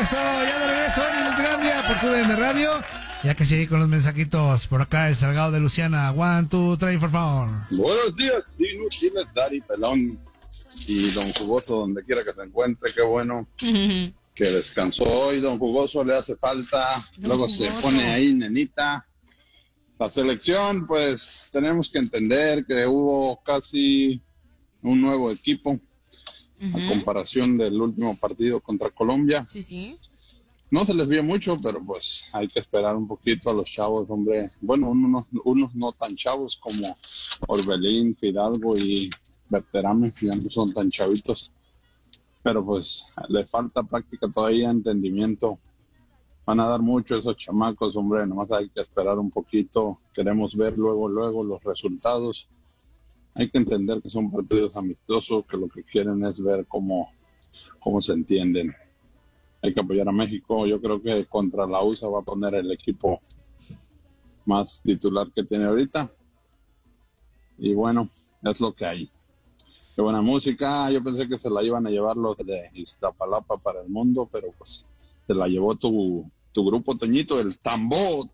Eso, ya de regreso en Inutilandia por TUDN Radio. Ya que sigue con los mensajitos por acá el Salgado de Luciana. 1, 2, 3, por favor. Buenos días, Inutiles, Dari, Pelón y Don Jugoso, donde quiera que se encuentre. Qué bueno que descansó hoy. Don Jugoso le hace falta. Luego se pone ahí, nenita. La selección, pues tenemos que entender que hubo casi un nuevo equipo a comparación del último partido contra Colombia. Sí. No se les vio mucho, pero pues hay que esperar un poquito a los chavos, hombre. Bueno, unos no tan chavos como Orbelín, Fidalgo y Berterame, ya no son tan chavitos. Pero pues le falta práctica todavía, entendimiento. Van a dar mucho esos chamacos, hombre, nomás hay que esperar un poquito. Queremos ver luego los resultados. Hay que entender que son partidos amistosos, que lo que quieren es ver cómo se entienden. Hay que apoyar a México. Yo creo que contra la USA va a poner el equipo más titular que tiene ahorita. Y bueno, es lo que hay. Qué buena música. Yo pensé que se la iban a llevar los de Iztapalapa para el mundo, pero pues se la llevó tu grupo, Toñito, el Tambó.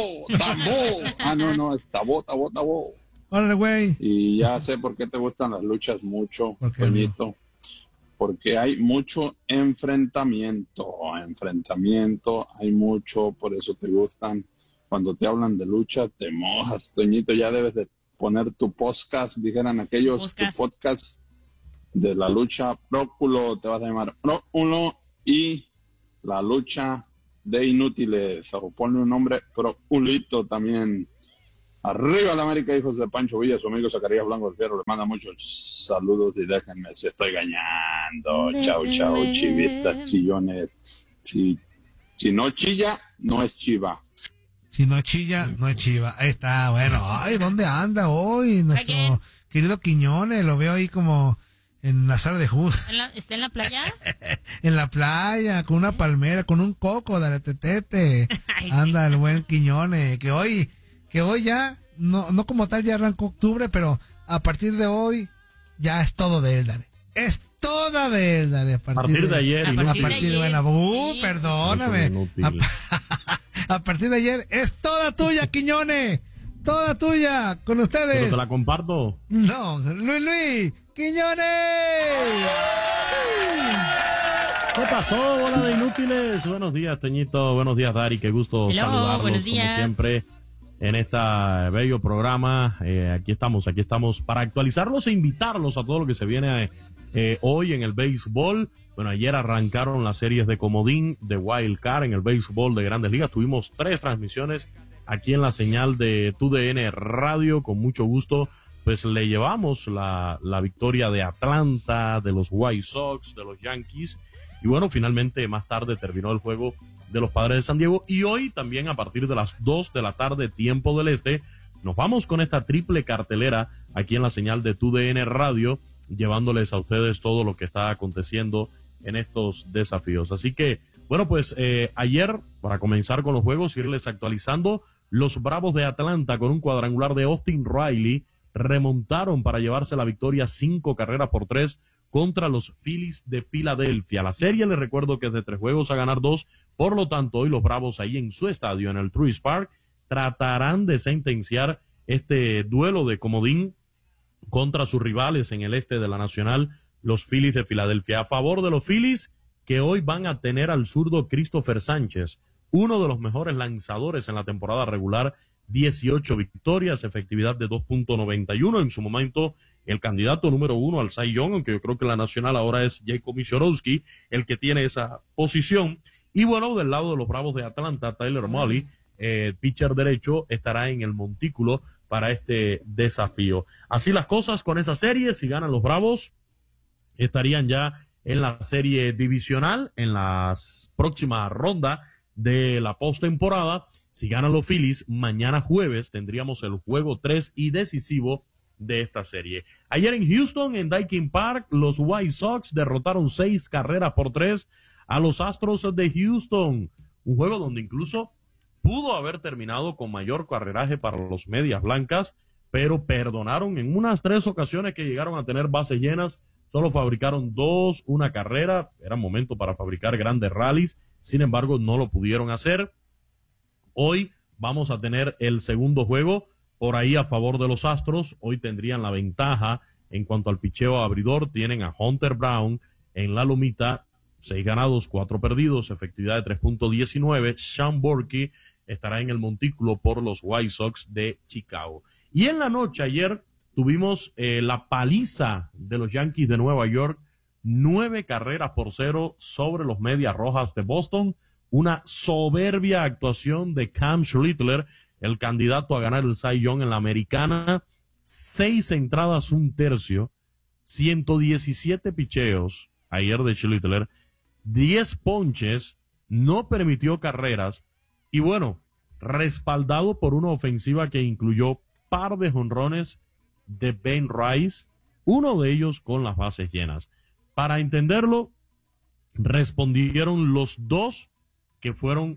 No, es Tabó. Órale, güey. Y ya sé por qué te gustan las luchas mucho, Toñito. No? Porque hay mucho enfrentamiento, hay mucho, por eso te gustan. Cuando te hablan de lucha, te mojas, Toñito, ya debes de poner tu podcast, dijeran aquellos, tu podcast de la lucha, Próculo, te vas a llamar Próculo, y la lucha de inútiles, o ponle un nombre, Proculito también. Arriba la América, hijos de Pancho Villa, su amigo Zacarías Blanco del Fierro, le manda muchos saludos y déjenme si estoy ganando. Chao, chivistas, chillones. Si no chilla, no es chiva. Si no chilla, no es chiva. Ahí está, bueno. Ay, ¿dónde anda hoy nuestro querido Quiñones? Lo veo ahí como en la sala de jugo. ¿Está en la playa? En la playa, con una palmera, con un coco, dale tetete. Anda el buen Quiñones, que hoy ya, no como tal, ya arrancó octubre, pero a partir de hoy ya es todo de él, dale. Es toda de él, dale. A partir de ayer. Perdóname. A partir de ayer es toda tuya, Quiñones. Toda tuya, con ustedes. ¿Pero te la comparto? No, Luis, Quiñones. ¿Qué pasó, bola de inútiles? Buenos días, Toñito. Buenos días, Dari. Qué gusto saludarlos, buenos días. como siempre, en este bello programa. Aquí estamos para actualizarlos e invitarlos a todo lo que se viene hoy en el béisbol. Bueno, ayer arrancaron las series de comodín, de Wild Card en el béisbol de Grandes Ligas. Tuvimos 3 transmisiones aquí en la señal de TUDN Radio. Con mucho gusto, pues le llevamos la victoria de Atlanta, de los White Sox, de los Yankees. Y bueno, finalmente más tarde terminó el juego de los Padres de San Diego, y hoy también a partir de las 2 de la tarde, tiempo del este, nos vamos con esta triple cartelera aquí en la señal de TUDN Radio, llevándoles a ustedes todo lo que está aconteciendo en estos desafíos. Así que, bueno, pues ayer, para comenzar con los juegos, irles actualizando, los Bravos de Atlanta con un cuadrangular de Austin Riley remontaron para llevarse la victoria 5-3 contra los Phillies de Filadelfia. La serie, les recuerdo que es de 3 juegos a ganar 2, por lo tanto hoy los Bravos ahí en su estadio, en el Truist Park, tratarán de sentenciar este duelo de comodín contra sus rivales en el este de la Nacional, los Phillies de Filadelfia. A favor de los Phillies, que hoy van a tener al zurdo Christopher Sánchez, uno de los mejores lanzadores en la temporada regular, 18 victorias, efectividad de 2.91, en su momento el candidato número 1 al Cy Young, aunque yo creo que la Nacional ahora es Jacob Michorowski el que tiene esa posición. Y bueno, del lado de los Bravos de Atlanta, Tyler Mahle, pitcher derecho, estará en el montículo para este desafío. Así las cosas con esa serie. Si ganan los Bravos, estarían ya en la serie divisional, en la próxima ronda de la postemporada. Si ganan los Phillies, mañana jueves tendríamos el juego 3 y decisivo de esta serie. Ayer en Houston, en Daikin Park, los White Sox derrotaron 6-3 a los Astros de Houston. Un juego donde incluso pudo haber terminado con mayor carreraje para los Medias Blancas, pero perdonaron en unas 3 ocasiones que llegaron a tener bases llenas. Solo fabricaron 2, una carrera. Era momento para fabricar grandes rallies. sin embargo no lo pudieron hacer. Hoy vamos a tener el segundo juego por ahí a favor de los Astros. Hoy tendrían la ventaja en cuanto al picheo abridor. Tienen a Hunter Brown en la lomita, 6 ganados, 4 perdidos, efectividad de 3.19. Sean Borky estará en el montículo por los White Sox de Chicago. Y en la noche ayer tuvimos la paliza de los Yankees de Nueva York, 9 carreras por 0 sobre los Medias Rojas de Boston. Una soberbia actuación de Cam Schlittler, el candidato a ganar el Cy Young en la Americana. 6 entradas, 1/3, 117 picheos ayer de Schlittler, 10 ponches, no permitió carreras y bueno, respaldado por una ofensiva que incluyó par de jonrones de Ben Rice, uno de ellos con las bases llenas. Para entenderlo, respondieron los dos que fueron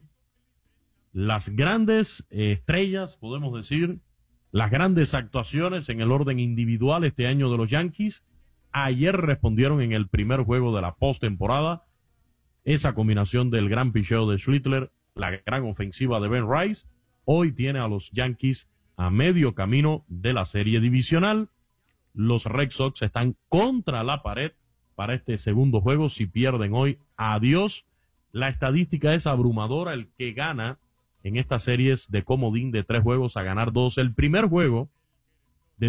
las grandes estrellas, podemos decir, las grandes actuaciones en el orden individual este año de los Yankees. Ayer respondieron en el primer juego de la postemporada esa combinación del gran picheo de Schlittler, la gran ofensiva de Ben Rice. Hoy tiene a los Yankees a medio camino de la serie divisional. Los Red Sox están contra la pared para este segundo juego. Si pierden hoy, adiós. La estadística es abrumadora. El que gana en estas series de comodín de 3 juegos a ganar 2. El primer juego de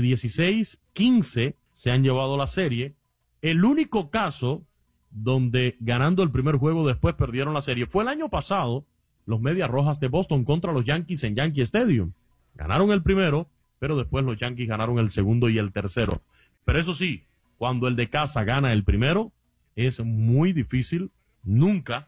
16-15 se han llevado la serie. El único caso donde ganando el primer juego después perdieron la serie fue el año pasado, los Medias Rojas de Boston contra los Yankees en Yankee Stadium. Ganaron el primero, pero después los Yankees ganaron el segundo y el tercero. Pero eso sí, cuando el de casa gana el primero, es muy difícil. Nunca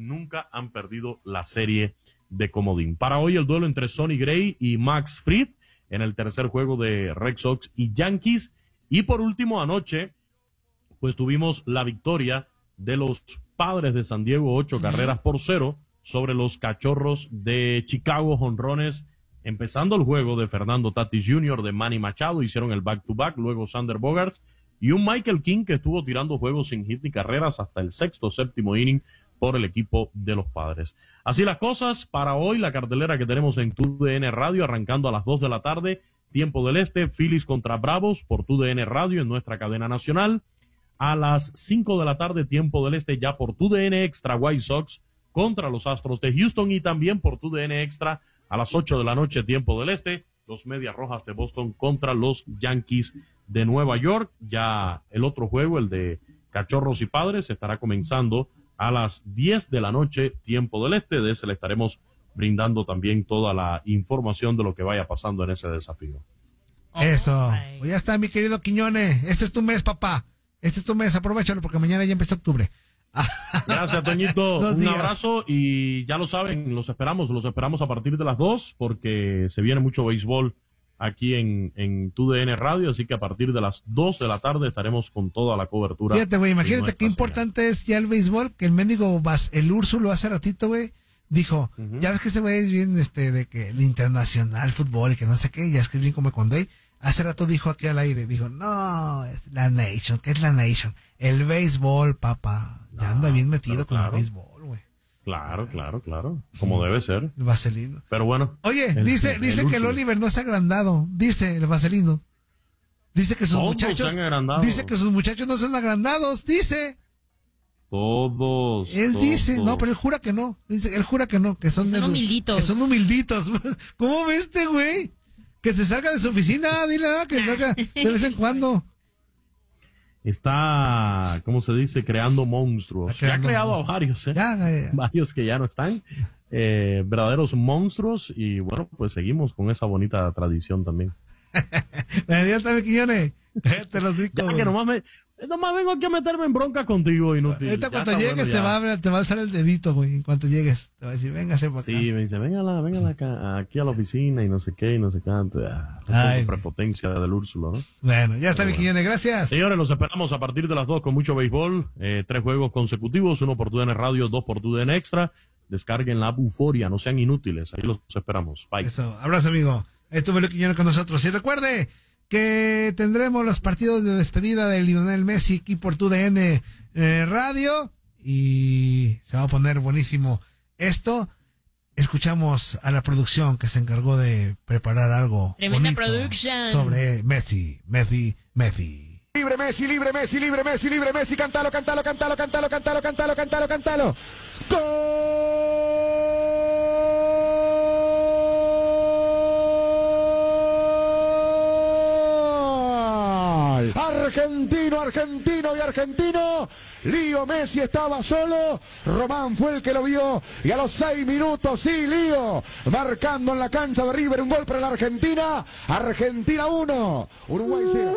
han perdido la serie de comodín. Para hoy el duelo entre Sonny Gray y Max Fried en el tercer juego de Red Sox y Yankees. Y por último, anoche, pues tuvimos la victoria de los Padres de San Diego, 8 carreras por 0 sobre los Cachorros de Chicago. Jonrones empezando el juego de Fernando Tatis Jr., de Manny Machado, hicieron el back-to-back, luego Sander Bogaerts y un Michael King que estuvo tirando juegos sin hit ni carreras hasta el sexto, séptimo inning por el equipo de los Padres. Así las cosas para hoy, la cartelera que tenemos en TUDN Radio, arrancando a las 2 de la tarde, tiempo del este, Phillies contra Bravos por TUDN Radio en nuestra cadena nacional. A las 5 de la tarde, tiempo del este, ya por TUDN Extra, White Sox contra los Astros de Houston, y también por TUDN Extra a las 8 de la noche, tiempo del este, los Medias Rojas de Boston contra los Yankees de Nueva York. Ya el otro juego, el de Cachorros y Padres, estará comenzando a las 10 de la noche, tiempo del este. De ese le estaremos brindando también toda la información de lo que vaya pasando en ese desafío. Eso. Pues ya está, mi querido Quiñones. Este es tu mes, papá. Este es tu mes, aprovechalo porque mañana ya empieza octubre. Gracias, Toñito. Un abrazo y ya lo saben, los esperamos a partir de las 2 porque se viene mucho béisbol aquí en TUDN Radio, así que a partir de las 2 de la tarde estaremos con toda la cobertura. Fíjate, güey, imagínate qué importante es ya el béisbol, que el mendigo el Úrsulo hace ratito, güey, dijo, ya ves que ese güey es bien, de que el internacional fútbol y que no sé qué, ya es que es bien como cuando hay. Hace rato dijo aquí al aire, dijo, no, es la Nation. ¿Qué es la Nation? El béisbol, papá. Ya anda bien metido con el béisbol, güey. Claro. Como debe ser. El vaselino. Pero bueno. Oye, dice que el Oliver no se ha agrandado. Dice el vaselino. Dice que sus muchachos. Dice que sus muchachos no son agrandados. Dice. Todos. Él dice, no, pero él jura que no. Él jura que no, que son humilditos. Que son humilditos. ¿Cómo ves este güey? Que se salga de su oficina, dile, que salga de vez en cuando. Está, ¿cómo se dice? Creando monstruos. Ya ha creado a varios, varios que ya no están. Verdaderos monstruos. Y bueno, pues seguimos con esa bonita tradición también. Ya está, mi Quiñones. Te lo digo. Ya que nomás vengo aquí a meterme en bronca contigo, inútil. Ahorita cuando llegues te va a alzar el dedito, güey. En cuanto llegues te va a decir, véngase para acá. Sí, me dice, venga aquí a la oficina y no sé qué, y no sé cuánto. Prepotencia del Úrsulo, ¿no? Bueno, ya está, mi Quiñones, gracias. Señores, los esperamos a partir de las 2 con mucho béisbol. 3 juegos consecutivos, 1 por TUDN Radio, 2 por TUDN Extra. Descarguen la app Euforia, no sean inútiles. Ahí los esperamos. Bye. Eso, abrazo, amigo. Estuvo el Quiñones con nosotros. Y recuerde que tendremos los partidos de despedida de Lionel Messi aquí por TUDN Radio y se va a poner buenísimo esto. Escuchamos a la producción que se encargó de preparar algo Tremenda bonito production sobre Messi. Libre Messi, libre Messi, libre Messi, libre Messi, cántalo, cántalo, cántalo, cántalo, cántalo, cántalo, cántalo, cántalo. ¡Gol! Argentino, argentino y argentino. Lío Messi estaba solo. Román fue el que lo vio. Y a los 6 minutos, sí, Lío, marcando en la cancha de River un gol para la Argentina. Argentina 1, Uruguay 0.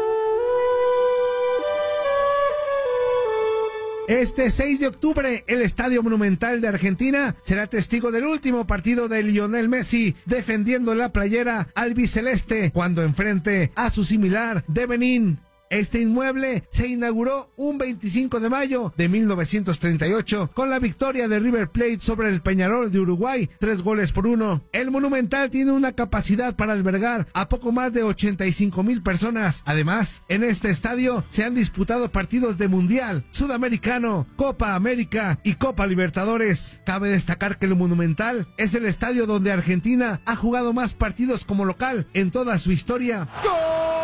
Este 6 de octubre, el Estadio Monumental de Argentina será testigo del último partido de Lionel Messi defendiendo la playera albiceleste cuando enfrente a su similar de Benín. Este inmueble se inauguró un 25 de mayo de 1938 con la victoria de River Plate sobre el Peñarol de Uruguay, 3-1. El Monumental tiene una capacidad para albergar a poco más de 85,000 personas. Además, en este estadio se han disputado partidos de Mundial, Sudamericano, Copa América y Copa Libertadores. Cabe destacar que el Monumental es el estadio donde Argentina ha jugado más partidos como local en toda su historia. ¡Gol!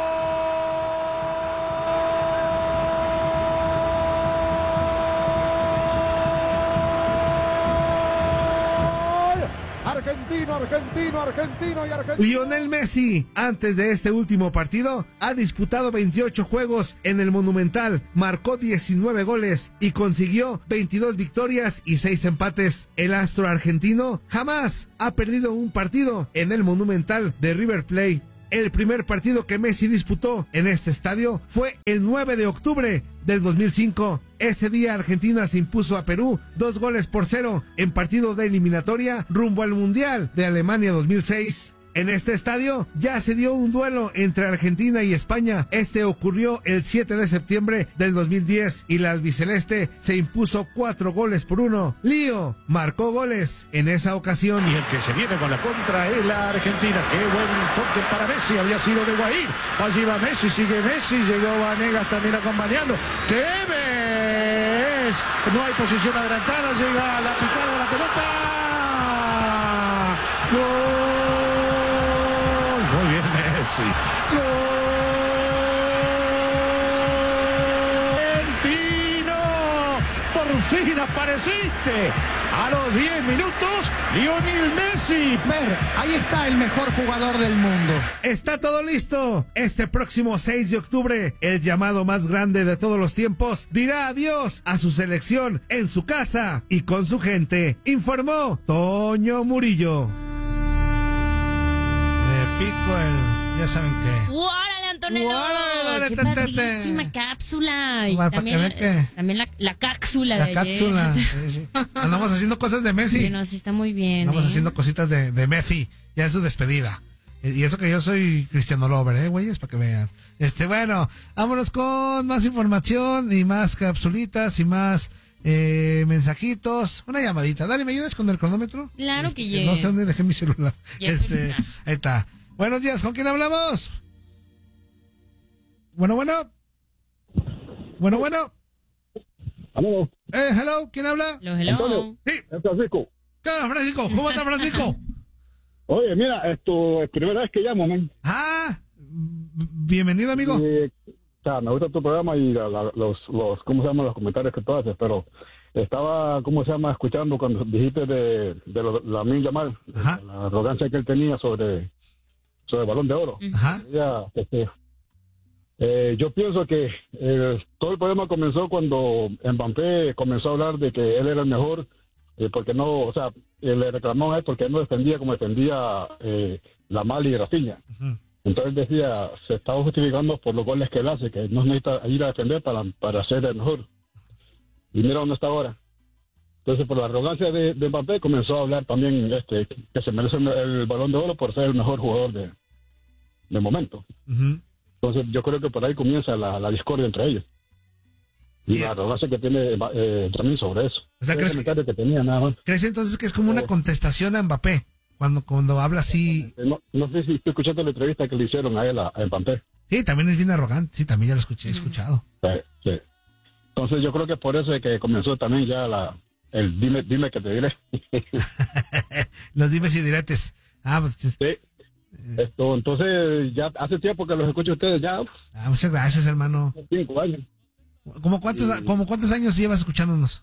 Argentino y argentino. Lionel Messi, antes de este último partido, ha disputado 28 juegos en el Monumental, marcó 19 goles y consiguió 22 victorias y 6 empates. El astro argentino jamás ha perdido un partido en el Monumental de River Plate. El primer partido que Messi disputó en este estadio fue el 9 de octubre del 2005. Ese día Argentina se impuso a Perú 2-0 en partido de eliminatoria rumbo al Mundial de Alemania 2006. En este estadio ya se dio un duelo entre Argentina y España. Este ocurrió el 7 de septiembre del 2010 y la albiceleste se impuso 4-1. Lío marcó goles en esa ocasión. Y el que se viene con la contra es la Argentina. Qué buen toque para Messi, había sido de Guaín. Allí va Messi, sigue Messi, llegó Vanegas también acompañando. ¡Tevez! No hay posición adelantada, llega la picada de la pelota. ¡Gol! Muy bien Messi. ¡Argentino! ¡Por fin apareciste! A los 10 minutos, Lionel Messi. Ahí está el mejor jugador del mundo. Está todo listo. Este próximo 6 de octubre, el llamado más grande de todos los tiempos dirá adiós a su selección en su casa y con su gente. Informó Toño Murillo. Pico ya saben qué. ¡Órale, Antonio! ¡Órale, ¡Qué tete! padrísima cápsula! Y Bueno, también, ¿qué? también la cápsula La de cápsula. ayer. Sí. Andamos haciendo cosas de Messi. Sí, no, sí está muy bien. Andamos haciendo cositas de Messi. Ya es su despedida. Y eso que yo soy Cristiano Lover, güeyes, para que vean. Bueno, vámonos con más información y más capsulitas y más mensajitos. Una llamadita. Dale, ¿me ayudas con el cronómetro? Claro que No sé dónde dejé mi celular. Ya Ahí está. Buenos días, ¿con quién hablamos? Bueno. Aló. Hello, ¿quién habla? Hello. Antonio. Sí. Es Francisco. ¿Qué onda, Francisco? ¿Cómo está, Francisco? Oye, mira, esto es primera vez que llamo, man. Bienvenido, amigo. O sea, me gusta tu programa y los ¿cómo se llaman? Los comentarios que tú haces, pero estaba, ¿cómo se llama? Escuchando cuando dijiste de Lamine Yamal, la arrogancia que él tenía sobre el Balón de Oro. Ajá. Yo pienso que todo el problema comenzó cuando Mbappé comenzó a hablar de que él era el mejor, porque no, o sea, le reclamó a él porque él no defendía como defendía Lamine y Rafinha. Uh-huh. Entonces decía, se estaba justificando por los goles que él hace, que no necesita ir a defender para ser el mejor. Y mira dónde está ahora. Entonces, por la arrogancia de Mbappé, comenzó a hablar también que se merece el Balón de Oro por ser el mejor jugador de momento. Uh-huh. Entonces, yo creo que por ahí comienza la discordia entre ellos. Y la arrogancia que tiene también sobre eso. O sea, que tenía, nada más. ¿Crees entonces que es como una contestación a Mbappé? Cuando habla así... No sé si tú escuchaste la entrevista que le hicieron a él, a Mbappé. Sí, también es bien arrogante. Sí, también ya lo escuché, he escuchado. Sí. Entonces yo creo que por eso es que comenzó también ya el dime que te diré. Los dimes y diretes. Pues, Sí. Entonces ya hace tiempo que los escucho a ustedes ya. Muchas gracias, hermano. 5 años. ¿Cómo cuántos años llevas escuchándonos?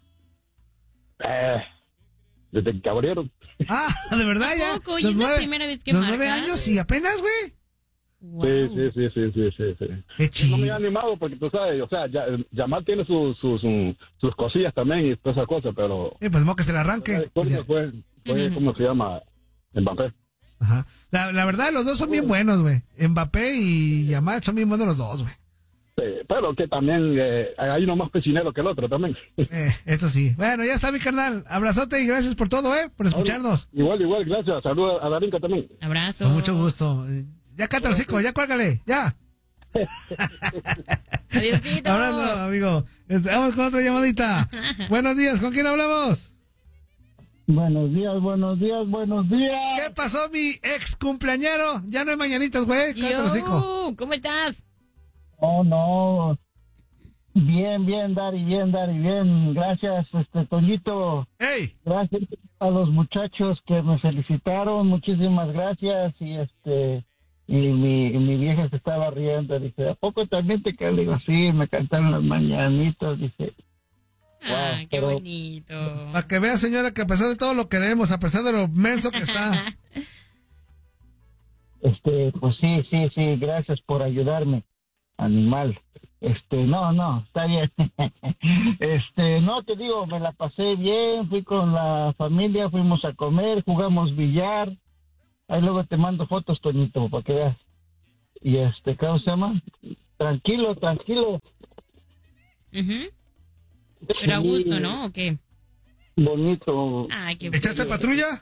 Desde que abrieron. ¿De verdad ya? Poco, y es la primera vez que los marcas. 9 años y apenas, güey. Wow. Sí. Qué chido. No me he animado porque tú sabes, o sea, Yamal tiene sus cosillas también y todas esas cosas, pero... Pues modo que se le arranque. Fue ¿cómo se llama? Mbappé. Ajá. La verdad, los dos son bien buenos, güey. Mbappé y Yamal son bien buenos los dos, güey. Pero que también hay uno más pecinero que el otro también. Esto sí. Bueno, ya está, mi carnal. Abrazote y gracias por todo, por escucharnos. Igual, gracias. Saludos a Darinka también. Abrazo. Con mucho gusto. Ya canta el hocico, ya cuélgale, ya. Adiósito. Abrazo, amigo. Vamos con otra llamadita. Buenos días, ¿con quién hablamos? Buenos días. ¿Qué pasó, mi ex cumpleañero? Ya no hay mañanitas, güey. Cállate el hocico. ¿Cómo estás? No. Bien, Dari, bien. Gracias, Toñito. ¡Ey! Gracias a los muchachos que me felicitaron. Muchísimas gracias. Y mi vieja se estaba riendo. Dice, ¿a poco también te cae? Le digo, sí, me cantaron las mañanitas. Dice, Qué bonito. Para que vea, señora, que a pesar de todo lo queremos, a pesar de lo menso que está. Pues sí, gracias por ayudarme, animal. No, está bien. No, te digo, me la pasé bien, fui con la familia, fuimos a comer, jugamos billar. Ahí luego te mando fotos, Toñito, para que veas. Y ¿cómo se llama? Tranquilo. Ujú. Pero a gusto, ¿no? ¿O qué? Bonito. Qué ¿Echaste patrulla?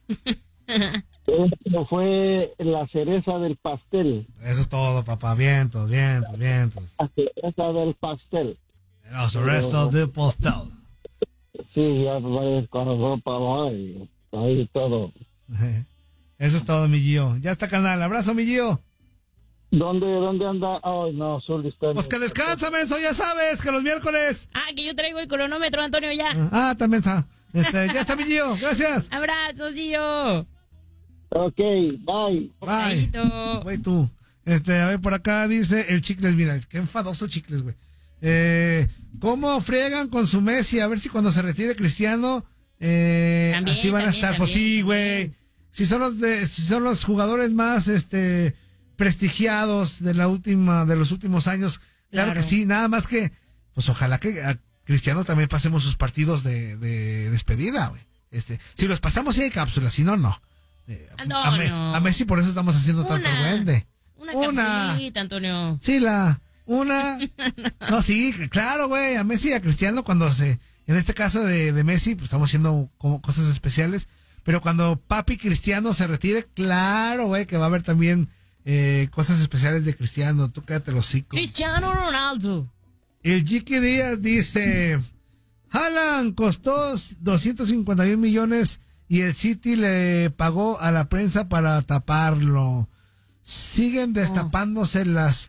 Esto fue la cereza del pastel. Eso es todo, papá. Vientos. La cereza del pastel. Los restos de postal. Sí, ya va con ropa, ahí todo. Eso es todo, mi Gio. Ya está, carnal. Abrazo, mi Gio. ¿Dónde anda? Ay, no, Zuli está... Pues que descansa, menso, ya sabes, que los miércoles. Que yo traigo el cronómetro, Antonio, ya. También está. Ya está, mi Gio. Gracias. Abrazos, Gio. Ok, bye. Bye. Güey, tú. A ver, por acá dice el Chicles, mira, qué enfadoso Chicles, güey. ¿Cómo friegan con su Messi? A ver si cuando se retire Cristiano, así van a estar. Pues sí, güey. Si son los jugadores más, prestigiados de los últimos años, claro que sí, nada más que, pues ojalá que a Cristiano también pasemos sus partidos de despedida, güey. Si los pasamos sí hay cápsulas, si no, no. No. A Messi por eso estamos haciendo tanto argüende. Una capsulita, Antonio. Sí, una. No, sí, claro, güey, a Messi y a Cristiano en este caso de Messi, pues estamos haciendo como cosas especiales, pero cuando papi Cristiano se retire, claro, güey, que va a haber también cosas especiales de Cristiano. Tú quédate los hocico. Cristiano Ronaldo. El Jiqui Díaz dice, Haaland costó 251 millones y el City le pagó a la prensa para taparlo. Siguen destapándose las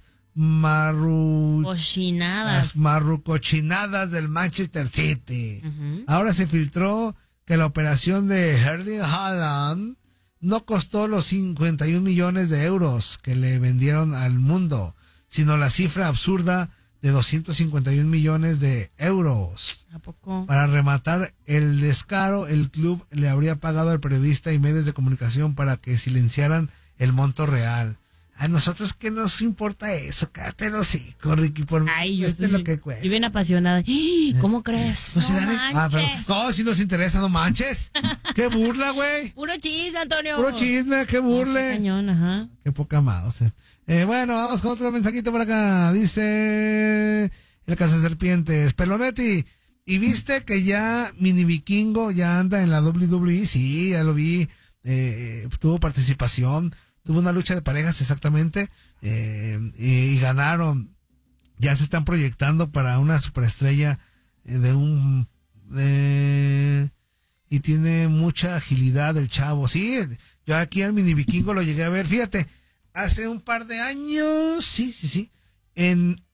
marrucochinadas del Manchester City. Uh-huh. Ahora se filtró que la operación de Erling Haaland no costó los 51 millones de euros que le vendieron al mundo, sino la cifra absurda de 251 millones de euros. ¿A poco? Para rematar el descaro, el club le habría pagado al periodista y medios de comunicación para que silenciaran el monto real. A nosotros, ¿qué nos importa eso? Cállate los hocico, Ricky, por yo esto es lo que cuesta. Y bien apasionada. ¿Cómo crees? No, si nos interesa, no manches. ¡Qué burla, güey! Puro chisme, Antonio. Puro chisme, qué burle. Qué cañón, ajá. Qué poca mouse. Bueno, vamos con otro mensajito por acá. Dice el Cazaserpientes, Pelonetti, ¿y viste que ya Mini Vikingo ya anda en la WWE? Sí, ya lo vi. Tuvo participación. Tuvo una lucha de parejas exactamente y ganaron. Ya se están proyectando para una superestrella y tiene mucha agilidad el chavo. Sí, yo aquí al Mini Vikingo lo llegué a ver. Fíjate, hace un par de años, sí, en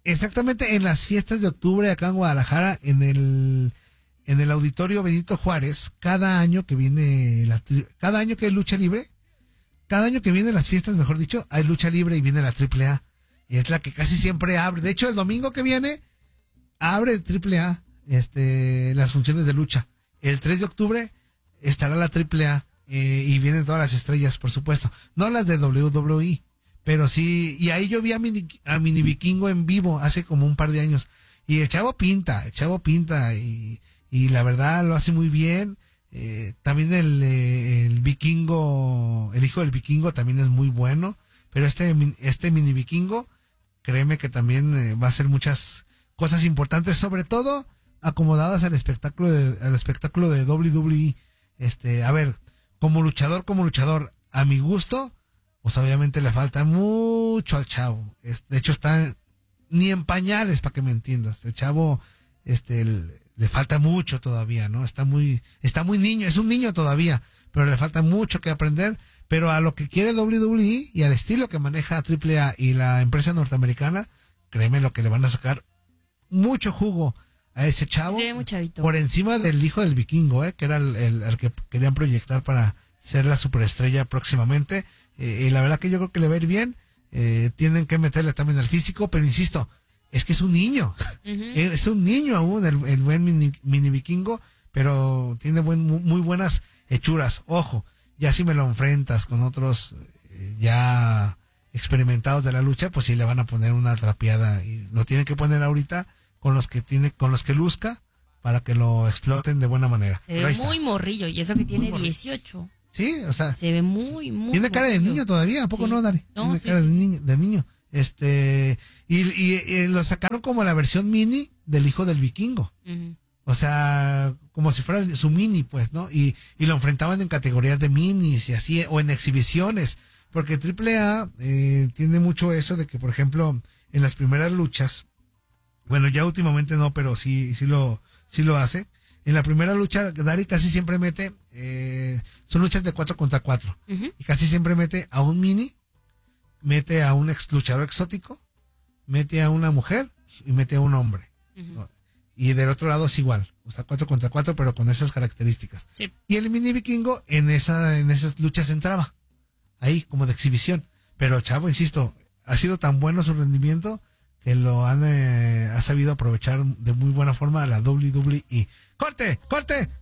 Exactamente en las fiestas de octubre acá en Guadalajara, en el Auditorio Benito Juárez, cada año que viene cada año que hay lucha libre, cada año que vienen las fiestas, mejor dicho, hay lucha libre y viene la AAA. Y es la que casi siempre abre. De hecho, el domingo que viene abre AAA las funciones de lucha. El 3 de octubre estará la AAA y vienen todas las estrellas, por supuesto. No las de WWE, pero sí. Y ahí yo vi a Mini Vikingo en vivo hace como un par de años. Y el chavo pinta y la verdad lo hace muy bien. También el Vikingo, el hijo del Vikingo también es muy bueno. Pero este Mini Vikingo, créeme que también va a hacer muchas cosas importantes, sobre todo acomodadas al espectáculo de WWE. A ver, como luchador, a mi gusto, pues obviamente le falta mucho al chavo. De hecho, está ni en pañales, para que me entiendas. El chavo, le falta mucho todavía, ¿no? Está muy niño, es un niño todavía, pero le falta mucho que aprender. Pero a lo que quiere WWE y al estilo que maneja AAA y la empresa norteamericana, créeme lo que le van a sacar mucho jugo a ese chavo. Sí, muy chavito. Por encima del hijo del Vikingo, que era el que querían proyectar para ser la superestrella próximamente. Y la verdad que yo creo que le va a ir bien. Tienen que meterle también al físico, pero insisto, es que es un niño. Es un niño aún el buen mini Vikingo, pero tiene muy buenas hechuras. Ojo, ya si me lo enfrentas con otros ya experimentados de la lucha, pues sí le van a poner una trapeada y lo tienen que poner ahorita con los que luzca para que lo exploten de buena manera. Se ve muy morrillo y eso que tiene 18. Sí, o sea, se ve muy tiene cara de niño todavía, ¿a poco no, Dari? No, tiene sí, cara sí. de niño. Y lo sacaron como la versión mini del hijo del Vikingo. O sea, como si fuera su mini, pues, ¿no? Y lo enfrentaban en categorías de minis y así, o en exhibiciones. Porque AAA tiene mucho eso de que, por ejemplo, en las primeras luchas, bueno, ya últimamente no, pero sí lo hace. En la primera lucha, Dari casi siempre mete, son luchas de 4 contra 4. Y casi siempre mete a un mini, mete a un luchador exótico, mete a una mujer y mete a un hombre. ¿No? Y del otro lado es igual, o sea, 4 contra 4, pero con esas características. Sí. Y el mini Vikingo en esas luchas entraba, ahí, como de exhibición. Pero chavo, insisto, ha sido tan bueno su rendimiento que ha sabido aprovechar de muy buena forma a la WWE. ¡Corte!